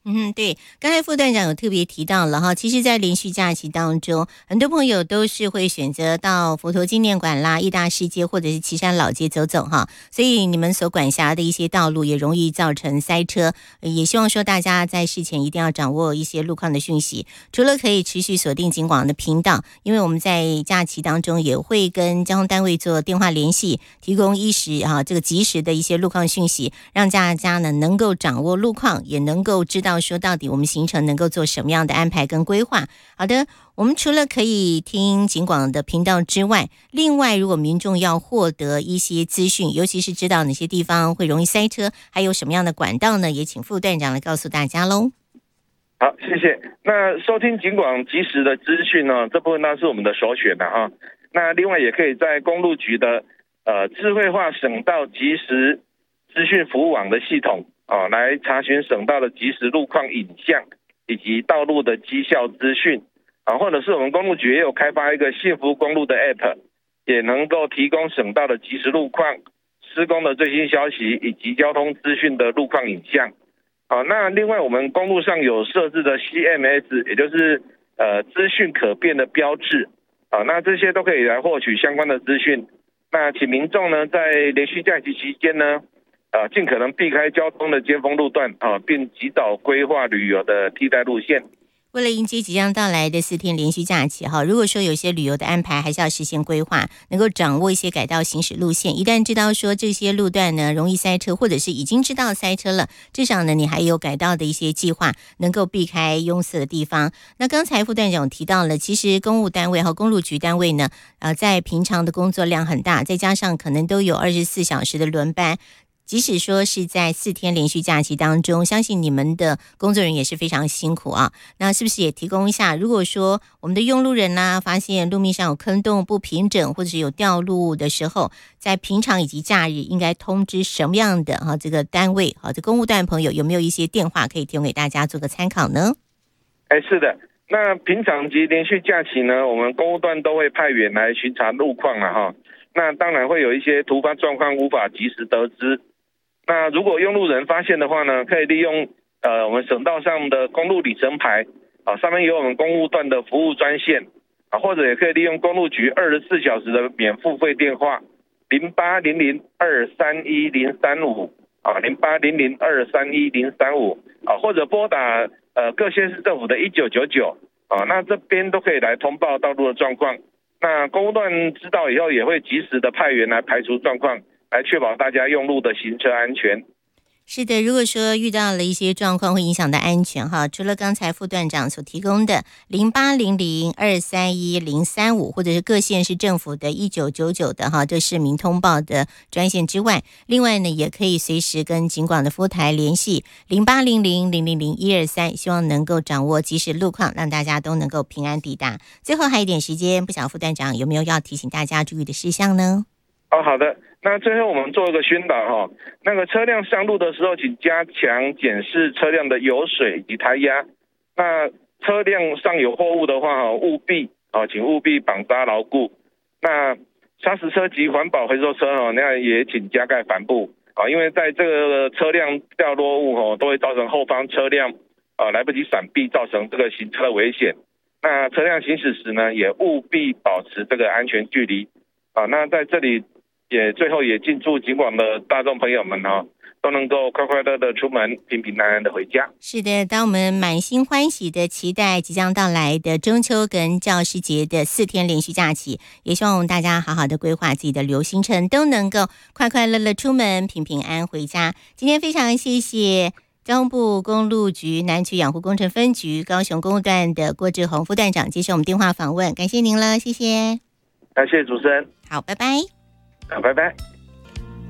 对，刚才副段长有特别提到了哈，其实在连续假期当中，很多朋友都是会选择到佛陀纪念馆啦、义大世界或者是旗山老街走走哈，所以你们所管辖的一些道路也容易造成塞车，也希望说大家在事前一定要掌握一些路况的讯息，除了可以持续锁定警广的频道，因为我们在假期当中也会跟交通单位做电话联系，提供这个及时的一些路况讯息，让大家呢能够掌握路况，也能够知道说到底我们行程能够做什么样的安排跟规划。好的，我们除了可以听警广的频道之外，另外如果民众要获得一些资讯，尤其是知道哪些地方会容易塞车，还有什么样的管道呢，也请副段长来告诉大家咯。 好，谢谢。那收听警广及时的资讯呢，这部分那是我们的首选的哈。那另外也可以在公路局的智慧化省道即时资讯服务网的系统来查询省道的即时路况影像以及道路的绩效资讯或者是我们公路局也有开发一个幸福公路的 App， 也能够提供省道的即时路况、施工的最新消息以及交通资讯的路况影像。那另外我们公路上有设置的 CMS， 也就是资讯可变的标志那这些都可以来获取相关的资讯。那请民众呢在连续假期期间呢尽可能避开交通的尖峰路段并及早规划旅游的替代路线。 为了迎接即将到来的4天连续假期如果说有些旅游的安排还是要事先规划，能够掌握一些改道行驶路线，一旦知道说这些路段呢容易塞车，或者是已经知道塞车了，至少呢你还有改道的一些计划，能够避开拥塞的地方。那刚才副段长提到了，其实公务单位和公路局单位呢在平常的工作量很大，再加上可能都有24小时的轮班，即使说是在4天连续假期当中，相信你们的工作人员也是非常辛苦那是不是也提供一下，如果说我们的用路人发现路面上有坑洞不平整，或者是有掉路的时候，在平常以及假日应该通知什么样的这个单位这公务段朋友有没有一些电话可以提供给大家做个参考呢？ 是的，那平常及连续假期呢，我们公务段都会派员来巡查路况那当然会有一些突发状况无法及时得知。那如果用路人发现的话呢，可以利用我们省道上的公路里程牌上面有我们公务段的服务专线或者也可以利用公路局24小时的免付费电话08002310350800231035或者拨打各县市政府的1999那这边都可以来通报道路的状况。那公务段知道以后也会及时的派员来排除状况，来确保大家用路的行车安全。 是的，如果说遇到了一些状况会影响到安全除了刚才副段长所提供的0800231035或者是各县市政府的1999的这市民通报的专线之外，另外呢也可以随时跟警广的服务台联系0800000123，希望能够掌握即时路况，让大家都能够平安抵达。最后还有一点时间，不晓得副段长有没有要提醒大家注意的事项呢？ 好的，那最后我们做一个宣导那个车辆上路的时候，请加强检视车辆的油水以及胎压。那车辆上有货物的话请务必绑扎牢固。那砂石车及环保回收车那也请加盖帆布因为在这个车辆掉落物都会造成后方车辆来不及闪避，造成这个行车的危险。那车辆行驶时呢，也务必保持这个安全距离那在这里最后也敬祝警广的大众朋友们都能够快快乐乐出门，平平安安的回家。 是的，当我们满心欢喜的期待即将到来的中秋跟教师节的4天连续假期，也希望我们大家好好的规划自己的旅游行程，都能够快快乐乐出门，平平安安回家。今天非常谢谢交通部公路局南区养护工程分局高雄公路段的郭志宏副段长接受我们电话访问，感谢您了，谢谢。 感谢主持人。 好，拜拜。 拜拜。